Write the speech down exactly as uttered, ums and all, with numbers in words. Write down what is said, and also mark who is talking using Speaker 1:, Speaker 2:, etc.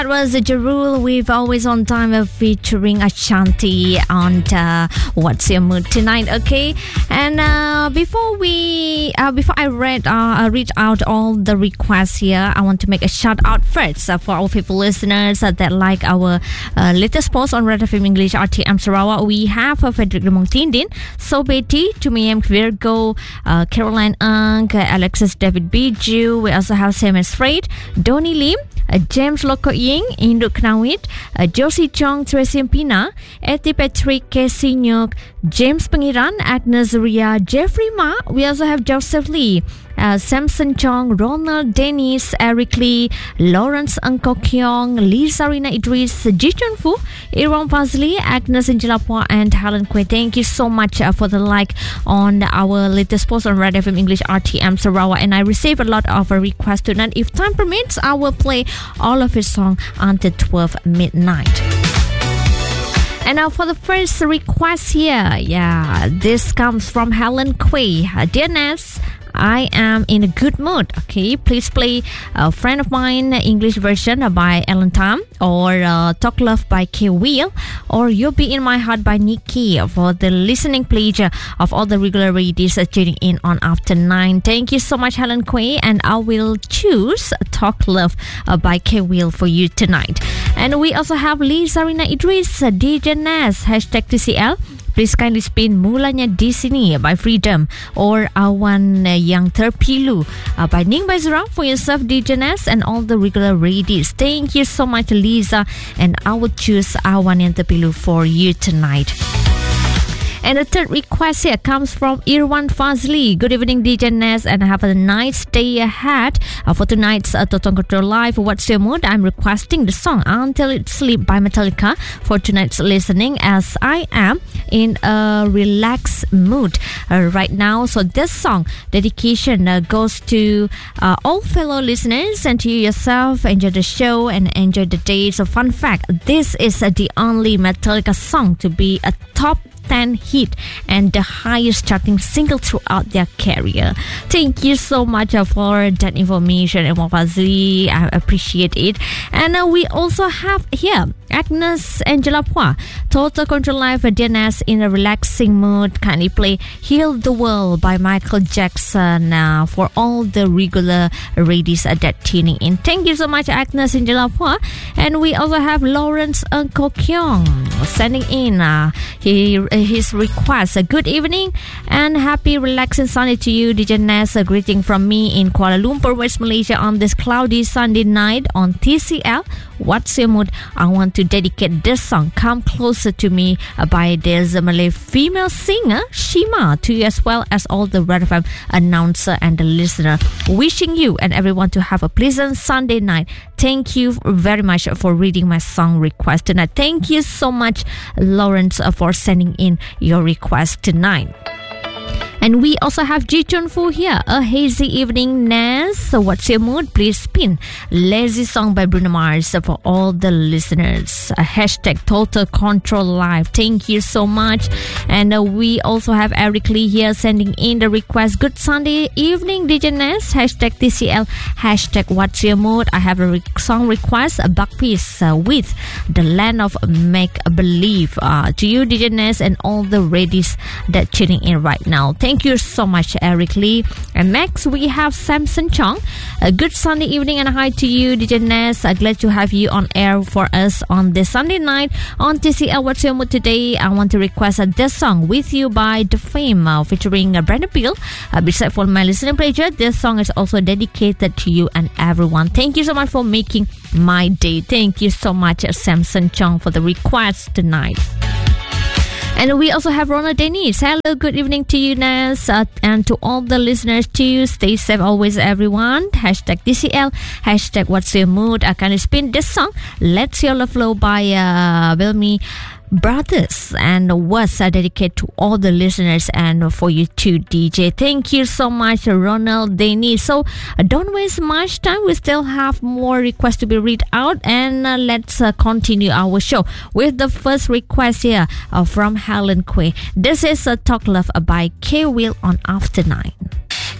Speaker 1: That was Jarul with Always On Time of featuring Ashanti on uh, What's Your Mood Tonight, okay? And uh, before we, uh, before I read, uh, read out all the requests here, I want to make a shout out first uh, for all people listeners uh, that like our uh, latest post on Red F M English R T M Sarawak. We have uh, Frederick Lemong Tindin, So Betty, Tumiam Virgo, uh, Caroline Ang, uh, Alexis David Biju. We also have Sam Freight, Donnie Lim, uh, James Loko Ying, Induk Knawit, uh, Josie Chong, Tracy Pina, Eti Patrick, Casey Nyuk, James Pengiran, Agnes Ria, Jeffrey Ma. We also have Joseph Lee, uh, Samson Chong, Ronald Dennis, Eric Lee, Lawrence Angko Kyong, Lisa Rina Idris, Jichun Fu, Iron Fazli, Agnes Injalapua, and Helen Kwe. Thank you so much uh, for the like on our latest post on Red F M English R T M Sarawak. And I received a lot of uh, requests tonight. If time permits, I will play all of his songs until twelve midnight. And now for the first request here, yeah, this comes from Helen Quay. Uh, Dear Ness, I am in a good mood. Okay, please play a friend of mine English version by Alan Tam, or uh, Talk Love by K Wheel, or You'll Be in My Heart by Nikki for the listening pleasure of all the regular readers uh, tuning in on After Nine. Thank you so much, Helen Quay, and I will choose Talk Love uh, by K Wheel for you tonight. And we also have Lisa Rina Idris, uh, D J Nas, hashtag T C L. Please kindly spin Mulanya di Sini by Freedom, or Awan Yang Terpilu uh, by Ning Baizura for yourself, D J Nas, and all the regular radios. Thank you so much, Lisa, and I will choose Awan Yang Terpilu for you tonight. And the third request here comes from Irwan Fazli. Good evening, D J Nes, and have a nice day ahead. Uh, for tonight's uh, Total Control Live, What's Your Mood? I'm requesting the song Until It Sleep by Metallica for tonight's listening, as I am in a relaxed mood uh, right now. So this song dedication uh, goes to uh, all fellow listeners and to you yourself. Enjoy the show and enjoy the day. So fun fact, this is uh, the only Metallica song to be a top ten hit and the highest charting single throughout their career. Thank you so much uh, for that information, Irwan Fazli. I appreciate it. And uh, we also have here Agnes Angela Pua, Total Control Live, D N S in a relaxing mood. Kindly play Heal the World by Michael Jackson uh, for all the regular ladies uh, that tuning in. Thank you so much, Agnes Angela Pua. And we also have Lawrence Angko Kyong sending in uh, he, his request. A good evening and happy relaxing Sunday to you, D J Nes. A greeting from me in Kuala Lumpur, West Malaysia on this cloudy Sunday night on T C L. What's Your Mood? I want to dedicate this song, Come Closer to Me, uh, by this Malay female singer, Shima, to you, as well as all the Red F M announcer and the listener. Wishing you and everyone to have a pleasant Sunday night. Thank you very much for reading my song request tonight. Thank you so much, Lawrence, uh, for sending in your request tonight. And we also have Ji Chun Fu here. A hazy evening, Nas. So what's your mood? Please spin Lazy Song by Bruno Mars for all the listeners. A hashtag Total Control Live. Thank you so much. And uh, we also have Eric Lee here sending in the request. Good Sunday evening, D J Nas. Hashtag T C L. Hashtag What's Your Mood? I have a re- song request, a buck piece uh, with The Land of Make Believe. Uh, to you, D J Nas, and all the ladies that tuning in right now. Thank Thank you so much, Eric Lee. And next, we have Samson Chong. A good Sunday evening and hi to you, D J Nes. Uh, glad to have you on air for us on this Sunday night on T C L. What's Your Mood today? I want to request uh, this song, With You by The Fame, uh, featuring uh, Brandon Peele. Uh, besides for my listening pleasure, this song is also dedicated to you and everyone. Thank you so much for making my day. Thank you so much, uh, Samson Chong, for the request tonight. And we also have Ronald Dennis. Hello, good evening to you, Nas, uh, and to all the listeners too. Stay safe always, everyone. Hashtag T C L. Hashtag What's Your Mood? I can spin this song, Let's Your Love Flow by uh, Wilmy Brothers, and was uh, dedicated to all the listeners and for you too, D J. Thank you so much, Ronald Dennis. So uh, don't waste much time. We still have more requests to be read out, and uh, let's uh, continue our show with the first request here uh, from Helen Quay. This is uh, Talk Love by K Wheel on After Nine.